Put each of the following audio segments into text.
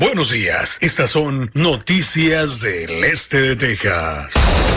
Buenos días, estas son noticias del este de Texas.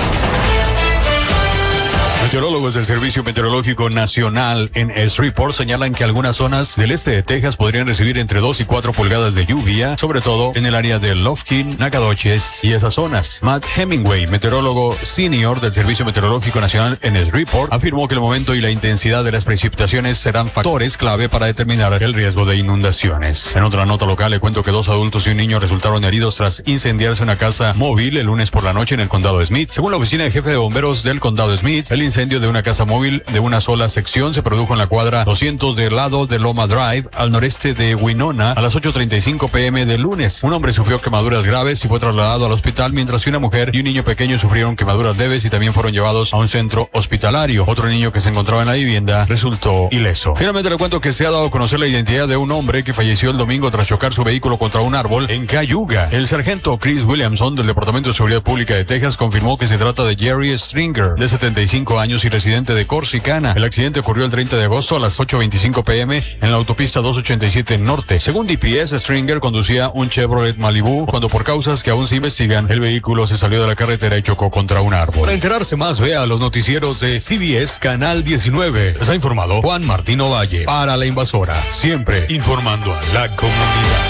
Meteorólogos del Servicio Meteorológico Nacional en Shreveport señalan que algunas zonas del este de Texas podrían recibir entre 2 y 4 pulgadas de lluvia, sobre todo en el área de Lufkin, Nacogdoches y esas zonas. Matt Hemingway, meteorólogo senior del Servicio Meteorológico Nacional en Shreveport, afirmó que el momento y la intensidad de las precipitaciones serán factores clave para determinar el riesgo de inundaciones. En otra nota local le cuento que 2 adultos y un niño resultaron heridos tras incendiarse una casa móvil el lunes por la noche en el condado de Smith. Según la oficina de jefe de bomberos del condado de Smith, el incendio de una casa móvil de una sola sección se produjo en la cuadra 200 del lado de Loma Drive, al noreste de Winona, a las 8:35 p.m. del lunes. Un hombre sufrió quemaduras graves y fue trasladado al hospital, mientras que una mujer y un niño pequeño sufrieron quemaduras leves y también fueron llevados a un centro hospitalario. Otro niño que se encontraba en la vivienda resultó ileso. Finalmente le cuento que se ha dado a conocer la identidad de un hombre que falleció el domingo tras chocar su vehículo contra un árbol en Cayuga. El sargento Chris Williamson del Departamento de Seguridad Pública de Texas confirmó que se trata de Jerry Stringer, de 75 años y residente de Corsicana. El accidente ocurrió el 30 de agosto a las 8:25 p.m. en la autopista 287 Norte. Según DPS, Stringer conducía un Chevrolet Malibu cuando, por causas que aún se investigan, el vehículo se salió de la carretera y chocó contra un árbol. Para enterarse más, vea los noticieros de CBS Canal 19. Les ha informado Juan Martín Ovalle para La Invasora, siempre informando a la comunidad.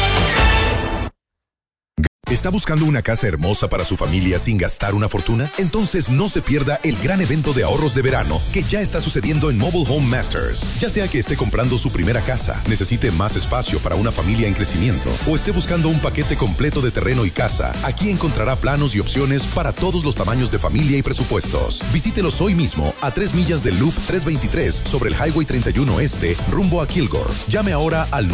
¿Está buscando una casa hermosa para su familia sin gastar una fortuna? Entonces no se pierda el gran evento de ahorros de verano que ya está sucediendo en Mobile Home Masters. Ya sea que esté comprando su primera casa, necesite más espacio para una familia en crecimiento o esté buscando un paquete completo de terreno y casa, aquí encontrará planos y opciones para todos los tamaños de familia y presupuestos. Visítelos hoy mismo a 3 millas del Loop 323 sobre el Highway 31 Este rumbo a Kilgore. Llame ahora al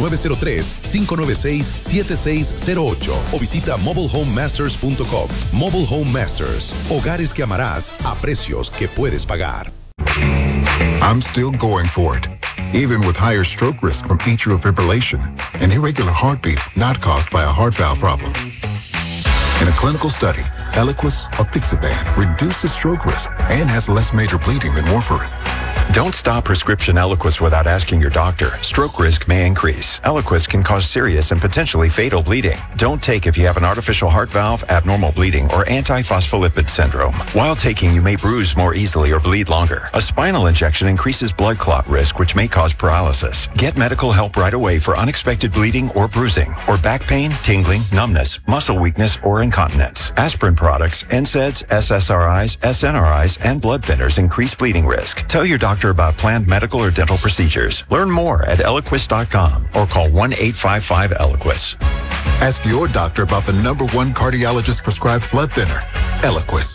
903-596-7608 o visita mobilehomemasters.com. Mobile Home Masters. Hogares que amarás a precios que puedes pagar. I'm still going for it, even with higher stroke risk from atrial fibrillation, an irregular heartbeat not caused by a heart valve problem. In a clinical study, Eliquis apixaban reduces stroke risk and has less major bleeding than warfarin. Don't stop prescription Eliquis without asking your doctor. Stroke risk may increase. Eliquis can cause serious and potentially fatal bleeding. Don't take if you have an artificial heart valve, abnormal bleeding, or antiphospholipid syndrome. While taking, you may bruise more easily or bleed longer. A spinal injection increases blood clot risk, which may cause paralysis. Get medical help right away for unexpected bleeding or bruising, or back pain, tingling, numbness, muscle weakness, or incontinence. Aspirin products, NSAIDs, SSRIs, SNRIs, and blood thinners increase bleeding risk. Tell your doctor about planned medical or dental procedures. Learn more at Eliquis.com or call 1-855-ELIQUIS. Ask your doctor about the #1 cardiologist prescribed blood thinner, Eliquis.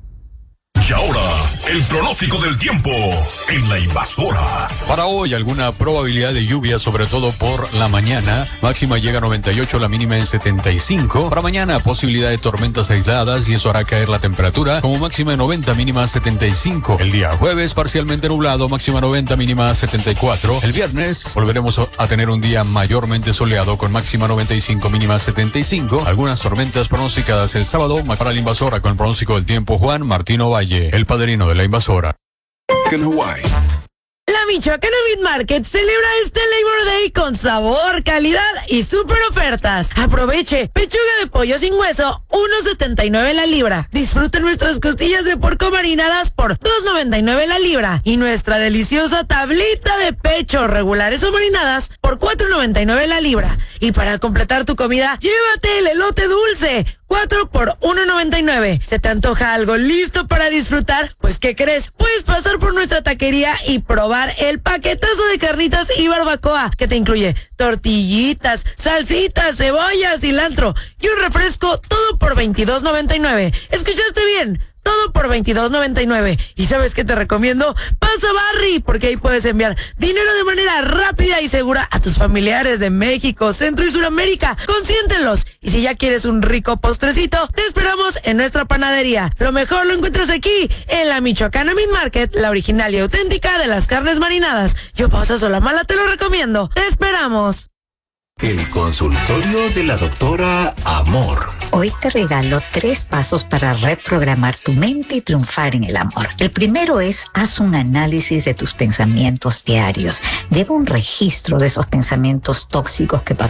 Y ahora, el pronóstico del tiempo en La Invasora. Para hoy, alguna probabilidad de lluvia, sobre todo por la mañana. Máxima llega a 98, la mínima en 75. Para mañana, posibilidad de tormentas aisladas y eso hará caer la temperatura como máxima en 90, mínima 75. El día jueves, parcialmente nublado, máxima 90, mínima 74. El viernes, volveremos a tener un día mayormente soleado con máxima 95, mínima 75. Algunas tormentas pronosticadas el sábado. Para La Invasora, con el pronóstico del tiempo, Juan Martín Ovalle, el padrino de La Invasora. En Hawái. La Michoacana Meat Market celebra este Labor Day con sabor, calidad y super ofertas. Aproveche, pechuga de pollo sin hueso, 1.79 la libra. Disfrute nuestras costillas de puerco marinadas por 2.99 la libra. Y nuestra deliciosa tablita de pecho regulares o marinadas por 4.99 la libra. Y para completar tu comida, llévate el elote dulce, 4 por 1.99. ¿Se te antoja algo listo para disfrutar? Pues, ¿qué crees? Puedes pasar por nuestra taquería y probar el paquetazo de carnitas y barbacoa, que te incluye tortillitas, salsitas, cebolla, cilantro y un refresco, todo por 22.99. ¿Escuchaste bien? Todo por 22.99. ¿Y sabes qué te recomiendo? Pasa Barry, porque ahí puedes enviar dinero de manera rápida y segura a tus familiares de México, Centro y Suramérica. Consiéntelos. Y si ya quieres un rico postrecito, te esperamos en nuestra panadería. Lo mejor lo encuentras aquí, en la Michoacana Meat Market, la original y auténtica de las carnes marinadas. Yo, Pausa Solamala, te lo recomiendo. Te esperamos. El consultorio de la doctora Amor. Hoy te regalo 3 pasos para reprogramar tu mente y triunfar en el amor. El primero es, haz un análisis de tus pensamientos diarios. Lleva un registro de esos pensamientos tóxicos que pasan